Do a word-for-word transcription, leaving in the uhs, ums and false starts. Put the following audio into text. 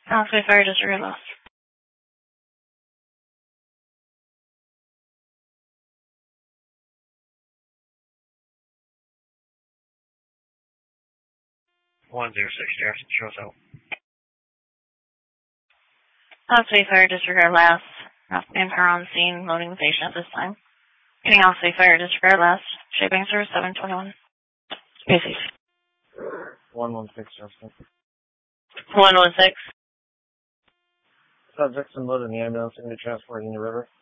Osprey Fire District lost. one zero six, Jefferson, show us out. Osprey Fire District last. Manpower on scene, loading the patient at this time. Getting Osprey Fire District last. Shaping service seven twenty-one. Species. one one six, Jefferson. one one six. Subjects unloaded in the ambulance into transport in the river.